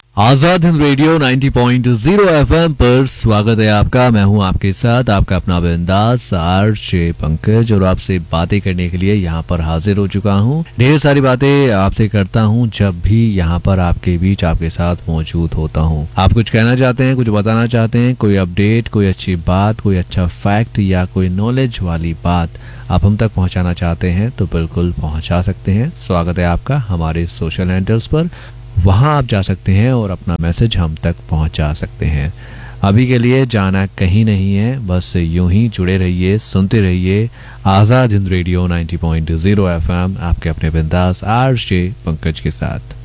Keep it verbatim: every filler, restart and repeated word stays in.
Azad Hind radio नब्बे point शून्य FM पर स्वागत है आपका। मैं हूं आपके साथ आपका अपना बिंदास आरजे पंकज और आपसे बातें करने के लिए यहां पर हाजिर हो चुका हूं। ढेर सारी बातें आपसे करता हूं जब भी यहां पर आपके बीच आपके साथ मौजूद होता हूं। आप कुछ कहना चाहते हैं, कुछ बताना चाहते हैं, कोई अपडेट, कोई अच्छी बात, कोई अच्छा फैक्ट या कोई नॉलेज वाली बात आप हम तक पहुंचाना चाहते हैं तो बिल्कुल पहुंचा सकते हैं। स्वागत है आपका हमारे सोशल हैंडल्स पर, वहां आप जा सकते हैं और अपना मैसेज हम तक पहुंचा सकते हैं। अभी के लिए जाना कहीं नहीं है, बस यूं ही जुड़े रहिए, सुनते रहिए आजाद हिंद रेडियो नब्बे पॉइंट शून्य एफएम आपके अपने बिंदास आरजे पंकज के साथ।